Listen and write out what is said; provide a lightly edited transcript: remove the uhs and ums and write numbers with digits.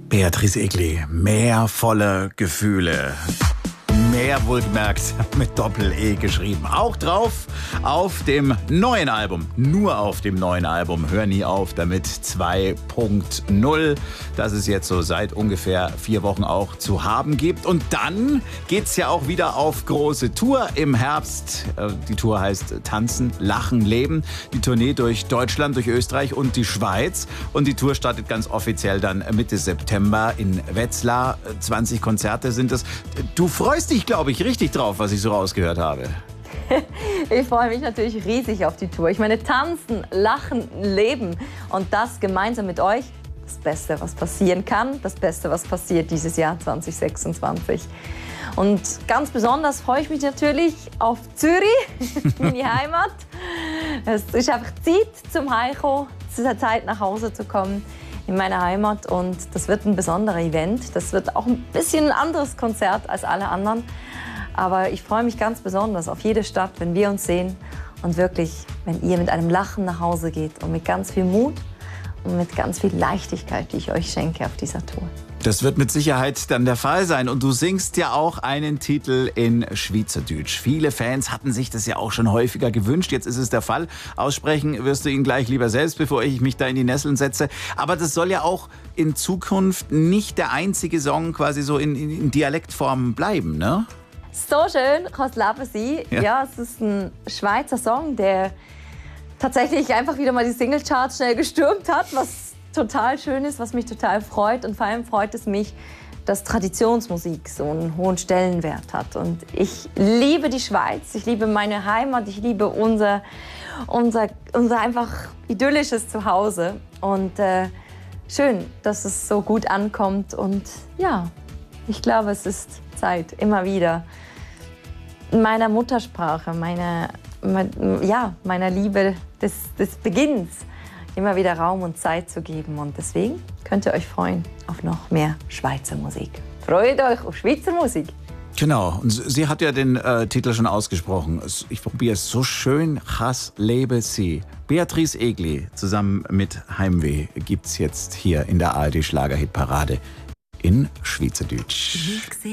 Beatrice Egli, mehr volle Gefühle. Mehr wohlgemerkt mit Doppel-E geschrieben. Auch drauf auf dem neuen Album. Nur auf dem neuen Album. Hör nie auf damit 2.0. Das es jetzt so seit ungefähr 4 Wochen auch zu haben gibt. Und dann geht's ja auch wieder auf große Tour im Herbst. Die Tour heißt Tanzen, Lachen, Leben. Die Tournee durch Deutschland, durch Österreich und die Schweiz. Und die Tour startet ganz offiziell dann Mitte September in Wetzlar. 20 Konzerte sind es. Du freust dich, glaube ich, richtig drauf, was ich so rausgehört habe. Ich freue mich natürlich riesig auf die Tour. Ich meine, tanzen, lachen, leben und das gemeinsam mit euch. Das Beste, was passieren kann, das Beste, was passiert dieses Jahr 2026. Und ganz besonders freue ich mich natürlich auf Zürich, meine Heimat. Es ist einfach Zeit zum Heimkommen, es ist Zeit nach Hause zu kommen in meine Heimat und das wird ein besonderer Event. Das wird auch ein bisschen ein anderes Konzert als alle anderen. Aber ich freue mich ganz besonders auf jede Stadt, wenn wir uns sehen und wirklich, wenn ihr mit einem Lachen nach Hause geht und mit ganz viel Mut und mit ganz viel Leichtigkeit, die ich euch schenke auf dieser Tour. Das wird mit Sicherheit dann der Fall sein. Und du singst ja auch einen Titel in Schweizerdeutsch. Viele Fans hatten sich das ja auch schon häufiger gewünscht. Jetzt ist es der Fall. Aussprechen wirst du ihn gleich lieber selbst, bevor ich mich da in die Nesseln setze. Aber das soll ja auch in Zukunft nicht der einzige Song quasi so in Dialektform bleiben, ne? So schön kann das Leben sein. Ja, es ist ein Schweizer Song, der tatsächlich einfach wieder mal die Singlecharts schnell gestürmt hat, was total schön ist, was mich total freut. Und vor allem freut es mich, dass Traditionsmusik so einen hohen Stellenwert hat. Und ich liebe die Schweiz, ich liebe meine Heimat, ich liebe unser einfach idyllisches Zuhause. Und schön, dass es so gut ankommt. Und ja, ich glaube, es ist Zeit, immer wieder in meiner Muttersprache, meiner Liebe des Beginns, immer wieder Raum und Zeit zu geben. Und deswegen könnt ihr euch freuen auf noch mehr Schweizer Musik. Freut euch auf Schweizer Musik. Genau, und sie hat ja den Titel schon ausgesprochen. Ich probiere es so schön, Chas lebe sie. Beatrice Egli zusammen mit Heimweh gibt's jetzt hier in der ARD Schlagerhitparade in Schweizerdeutsch.